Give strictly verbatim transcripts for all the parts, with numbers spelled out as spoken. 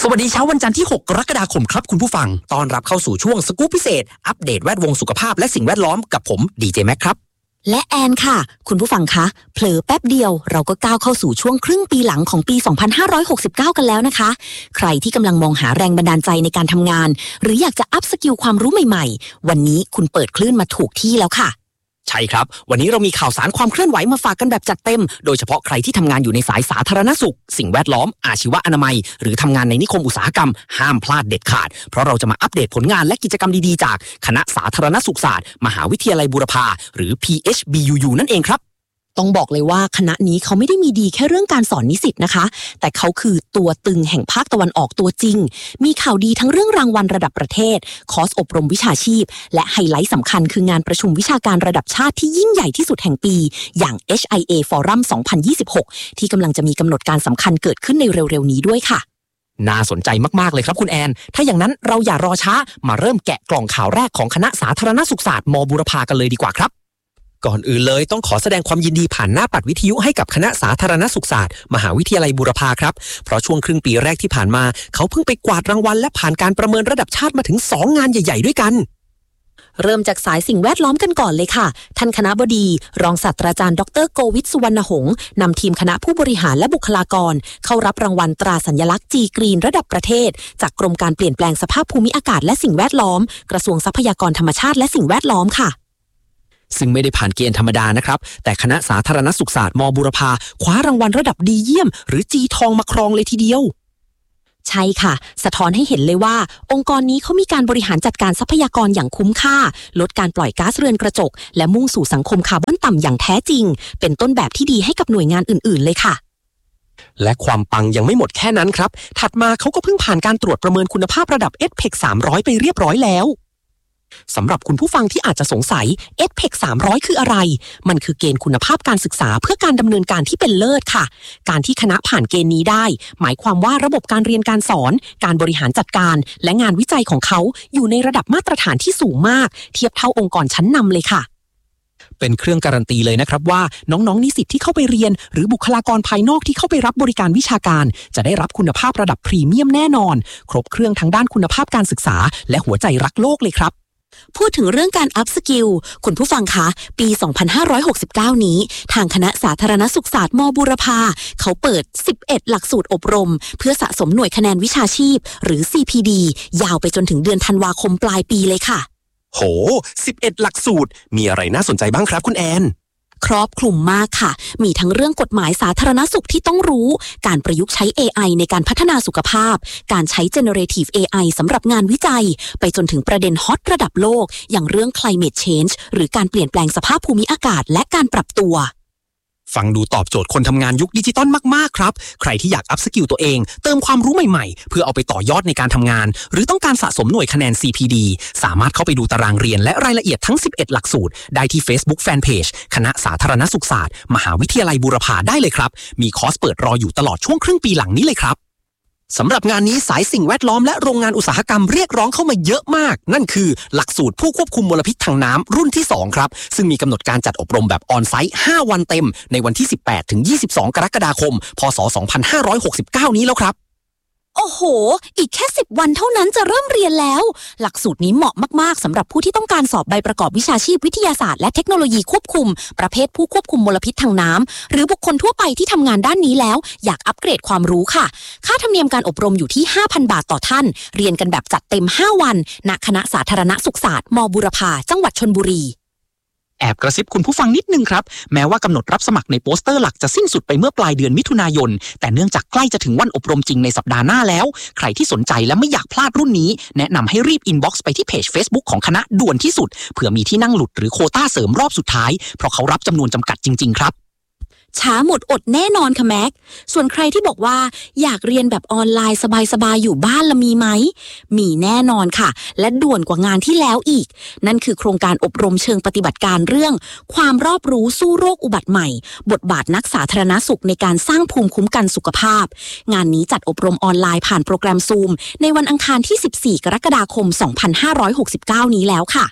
สวัสดีเช้าวันจันทร์ที่หกกรกฎาคมครับคุณผู้ฟังต้อนรับเข้าสู่ช่วงสกู๊ปพิเศษอัปเดตแวดวงสุขภาพและสิ่งแวดล้อมกับผมดีเจแม็กครับและแอนค่ะคุณผู้ฟังคะเผลอแป๊บเดียวเราก็ก้าวเข้าสู่ช่วงครึ่งปีหลังของปีสองพันห้าร้อยหกสิบเก้ากันแล้วนะคะใครที่กำลังมองหาแรงบันดาลใจในการทำงานหรืออยากจะอัพสกิลความรู้ใหม่ๆวันนี้คุณเปิดคลื่นมาถูกที่แล้วค่ะใช่ครับวันนี้เรามีข่าวสารความเคลื่อนไหวมาฝากกันแบบจัดเต็มโดยเฉพาะใครที่ทำงานอยู่ในสายสาธารณสุขสิ่งแวดล้อมอาชีวะอนามัยหรือทำงานในนิคมอุตสาหกรรมห้ามพลาดเด็ดขาดเพราะเราจะมาอัปเดตผลงานและกิจกรรมดีๆจากคณะสาธารณสุขศาสตร์มหาวิทยาลัยบูรพาหรือ พี เอช บี ยู ยู นั่นเองครับต้องบอกเลยว่าคณะนี้เขาไม่ได้มีดีแค่เรื่องการสอนนิสิตนะคะแต่เขาคือตัวตึงแห่งภาคตะวันออกตัวจริงมีข่าวดีทั้งเรื่องรางวัลระดับประเทศคอร์สอบรมวิชาชีพและไฮไลท์สำคัญคืองานประชุมวิชาการระดับชาติที่ยิ่งใหญ่ที่สุดแห่งปีอย่าง เอช ไอ เอ Forum สองพันยี่สิบหกที่กำลังจะมีกำหนดการสำคัญเกิดขึ้นในเร็วๆนี้ด้วยค่ะน่าสนใจมากๆเลยครับคุณแอนถ้าอย่างนั้นเราอย่ารอช้ามาเริ่มแกะกล่องข่าวแรกของคณะสาธารณสุขศาสตร์ม.บูรพากันเลยดีกว่าครับก่อนอื่นเลยต้องขอแสดงความยินดีผ่านหน้าปัดวิทยุให้กับคณะสาธารณสุขศาสตร์มหาวิทยาลัยบูรพาครับเพราะช่วงครึ่งปีแรกที่ผ่านมาเขาเพิ่งไปกวาดรางวัลและผ่านการประเมินระดับชาติมาถึงสองงานใหญ่ๆด้วยกันเริ่มจากสายสิ่งแวดล้อมกันก่อนเลยค่ะท่านคณบดีรองศาสตราจารย์ดรโกวิทสุวรรณหงษ์นำทีมคณะผู้บริหารและบุคลากรเข้ารับรางวัลตราสัญลักษณ์ G Green ระดับประเทศจากกรมการเปลี่ยนแปลงสภาพภูมิอากาศและสิ่งแวดล้อมกระทรวงทรัพยากรธรรมชาติและสิ่งแวดล้อมค่ะซึ่งไม่ได้ผ่านเกณฑ์ธรรมดานะครับแต่คณะสาธารณสุขศาสตร์ม.บูรพาคว้ารางวัลระดับดีเยี่ยมหรือ G ทองมาครองเลยทีเดียวใช่ค่ะสะท้อนให้เห็นเลยว่าองค์กรนี้เขามีการบริหารจัดการทรัพยากรอย่างคุ้มค่าลดการปล่อยก๊าซเรือนกระจกและมุ่งสู่สังคมคาร์บอนต่ำอย่างแท้จริงเป็นต้นแบบที่ดีให้กับหน่วยงานอื่นๆเลยค่ะและความปังยังไม่หมดแค่นั้นครับถัดมาเขาก็เพิ่งผ่านการตรวจประเมินคุณภาพระดับ เอส พี อี ซี สามร้อยไปเรียบร้อยแล้วสำหรับคุณผู้ฟังที่อาจจะสงสัย เอส พี อี ซี สามร้อยคืออะไรมันคือเกณฑ์คุณภาพการศึกษาเพื่อการดำเนินการที่เป็นเลิศค่ะการที่คณะผ่านเกณฑ์นี้ได้หมายความว่าระบบการเรียนการสอนการบริหารจัดการและงานวิจัยของเขาอยู่ในระดับมาตรฐานที่สูงมากเทียบเท่าองค์กรชั้นนำเลยค่ะเป็นเครื่องการันตีเลยนะครับว่าน้องๆนิสิตที่เข้าไปเรียนหรือบุคลากรภายนอกที่เข้าไปรับบริการวิชาการจะได้รับคุณภาพระดับพรีเมียมแน่นอนครบเครื่องทั้งด้านคุณภาพการศึกษาและหัวใจรักโลกเลยครับพูดถึงเรื่องการอัพสกิลคุณผู้ฟังคะปีสองพันห้าร้อยหกสิบเก้านี้ทางคณะสาธารณสุขศาสตร์ม.บูรพาเขาเปิดสิบเอ็ดหลักสูตรอบรมเพื่อสะสมหน่วยคะแนนวิชาชีพหรือ ซี พี ดี ยาวไปจนถึงเดือนธันวาคมปลายปีเลยค่ะโหสิบเอ็ดหลักสูตรมีอะไรน่าสนใจบ้างครับคุณแอนครอบคลุมมากค่ะมีทั้งเรื่องกฎหมายสาธารณสุขที่ต้องรู้การประยุกต์ใช้ เอ ไอ ในการพัฒนาสุขภาพการใช้ Generative เอ ไอ สำหรับงานวิจัยไปจนถึงประเด็นฮอตระดับโลกอย่างเรื่อง Climate Change หรือการเปลี่ยนแปลงสภาพภูมิอากาศและการปรับตัวฟังดูตอบโจทย์คนทำงานยุคดิจิตอลมากๆครับใครที่อยากอัพสกิลตัวเองเติมความรู้ใหม่ๆเพื่อเอาไปต่อยอดในการทำงานหรือต้องการสะสมหน่วยคะแนน ซี พี ดี สามารถเข้าไปดูตารางเรียนและรายละเอียดทั้งสิบเอ็ดหลักสูตรได้ที่ Facebook Fanpage คณะสาธารณสุขศาสตร์มหาวิทยาลัยบูรพาได้เลยครับมีคอร์สเปิดรออยู่ตลอดช่วงครึ่งปีหลังนี้เลยครับสำหรับงานนี้สายสิ่งแวดล้อมและโรงงานอุตสาหกรรมเรียกร้องเข้ามาเยอะมากนั่นคือหลักสูตรผู้ควบคุมมลพิษทางน้ำรุ่นที่สองครับซึ่งมีกำหนดการจัดอบรมแบบออนไซต์ห้าวันเต็มในวันที่สิบแปดถึงยี่สิบสองกรกฎาคมพ.ศ. สองพันห้าร้อยหกสิบเก้านี้แล้วครับโอ้โหอีกแค่สิบวันเท่านั้นจะเริ่มเรียนแล้วหลักสูตรนี้เหมาะมากๆสำหรับผู้ที่ต้องการสอบใบประกอบวิชาชีพวิทยาศาสตร์และเทคโนโลยีควบคุมประเภทผู้ควบคุมมลพิษทางน้ำหรือบุคคลทั่วไปที่ทำงานด้านนี้แล้วอยากอัปเกรดความรู้ค่ะค่าธรรมเนียมการอบรมอยู่ที่ ห้าพัน บาทต่อท่านเรียนกันแบบจัดเต็มห้าวันณคณะสาธารณสุขศาสตร์ม.บูรพาจังหวัดชลบุรีแอบกระซิบคุณผู้ฟังนิดนึงครับแม้ว่ากำหนดรับสมัครในโปสเตอร์หลักจะสิ้นสุดไปเมื่อปลายเดือนมิถุนายนแต่เนื่องจากใกล้จะถึงวันอบรมจริงในสัปดาห์หน้าแล้วใครที่สนใจและไม่อยากพลาดรุ่นนี้แนะนำให้รีบอินบ็อกซ์ไปที่เพจ Facebook ของคณะด่วนที่สุดเผื่อมีที่นั่งหลุดหรือโควต้าเสริมรอบสุดท้ายเพราะเขารับจำนวนจำกัดจริงๆครับช้าหมดอดแน่นอนค่ะแม็กส่วนใครที่บอกว่าอยากเรียนแบบออนไลน์สบายๆอยู่บ้านละมีไหมมีแน่นอนค่ะและด่วนกว่างานที่แล้วอีกนั่นคือโครงการอบรมเชิงปฏิบัติการเรื่องความรอบรู้สู้โรคอุบัติใหม่บทบาทนักสาธารณสุขในการสร้างภูมิคุ้มกันสุขภาพงานนี้จัดอบรมออนไลน์ผ่านโปรแกรม Zoom ในวันอังคารที่สิบสี่กรกฎาคมสองพันห้าร้อยหกสิบเก้านี้แล้วค่ะ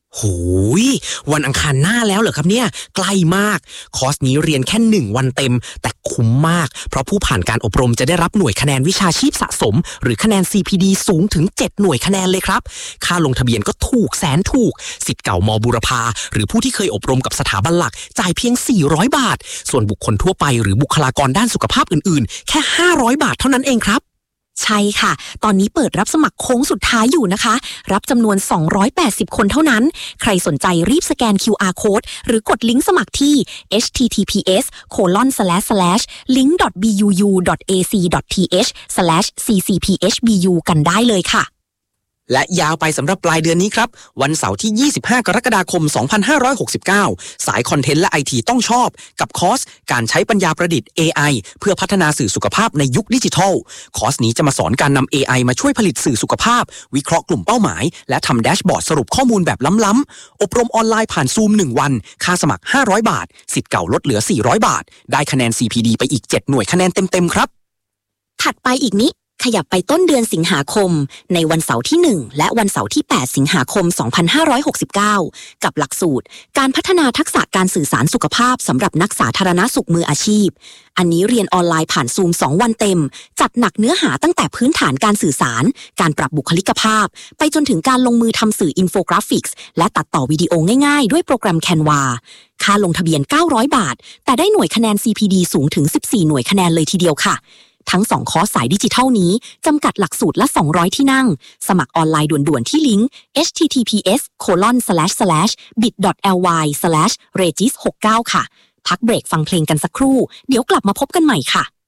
โหยวันอังคารหน้าแล้วเหรอครับเนี่ยใกล้มากคอร์สนี้เรียนแค่หนึ่งวันเต็มแต่คุ้มมากเพราะผู้ผ่านการอบรมจะได้รับหน่วยคะแนนวิชาชีพสะสมหรือคะแนน ซี พี ดี สูงถึงเจ็ดหน่วยคะแนนเลยครับค่าลงทะเบียนก็ถูกแสนถูกศิษย์เก่ามบูรพาหรือผู้ที่เคยอบรมกับสถาบันหลักจ่ายเพียงสี่ร้อยบาทส่วนบุคคลทั่วไปหรือบุคลากรด้านสุขภาพอื่นๆแค่ห้าร้อยบาทเท่านั้นเองครับใช่ค่ะตอนนี้เปิดรับสมัครโค้งสุดท้ายอยู่นะคะรับจำนวนสองร้อยแปดสิบคนเท่านั้นใครสนใจรีบสแกน คิว อาร์ Code หรือกดลิงก์สมัครที่ เอช ที ที พี เอส โคลอน สแลช สแลช ลิงก์ ดอท บี ยู ยู ดอท เอ ซี ดอท ที เอช สแลช ซี ซี พี เอช บี ยู กันได้เลยค่ะและยาวไปสำหรับปลายเดือนนี้ครับวันเสาร์ที่ยี่สิบห้ากรกฎาคมสองพันห้าร้อยหกสิบเก้าสายคอนเทนต์และ ไอ ที ต้องชอบกับคอร์สการใช้ปัญญาประดิษฐ์ เอ ไอ เพื่อพัฒนาสื่อสุขภาพในยุคดิจิทัลคอร์สนี้จะมาสอนการนำ เอ ไอ มาช่วยผลิตสื่อสุขภาพวิเคราะห์กลุ่มเป้าหมายและทำแดชบอร์ดสรุปข้อมูลแบบล้ำๆอบรมออนไลน์ผ่านซูมหนึ่งวันค่าสมัครห้าร้อยบาทสิทธิ์เก่าลดเหลือสี่ร้อยบาทได้คะแนน ซี พี ดี ไปอีกเจ็ดหน่วยคะแนนเต็มๆครับถัดไปอีกนิดขยับไปต้นเดือนสิงหาคมในวันเสาร์ที่หนึ่งและวันเสาร์ที่แปดสิงหาคมสองพันห้าร้อยหกสิบเก้ากับหลักสูตรการพัฒนาทักษะการสื่อสารสุขภาพสำหรับนักสาธารณสุขมืออาชีพอันนี้เรียนออนไลน์ผ่านซูมสองวันเต็มจัดหนักเนื้อหาตั้งแต่พื้นฐานการสื่อสารการปรับบุคลิกภาพไปจนถึงการลงมือทำสื่ออินโฟกราฟิกส์และตัดต่อวิดีโอง่ายๆด้วยโปรแกรม Canva ค่าลงทะเบียนเก้าร้อยบาทแต่ได้หน่วยคะแนน ซี พี ดี สูงถึงสิบสี่หน่วยคะแนนเลยทีเดียวค่ะทั้งสองคอร์สสายดิจิทัลนี้จำกัดหลักสูตรละสองร้อยที่นั่งสมัครออนไลน์ด่วนๆที่ลิงก์ เอช ที ที พี เอส โคลอน สแลช สแลช บิต ดอท แอล วาย สแลช เรจิส หกสิบเก้าค่ะพักเบรกฟังเพลงกันสักครู่เดี๋ยวกลับมาพบกันใหม่ค่ะ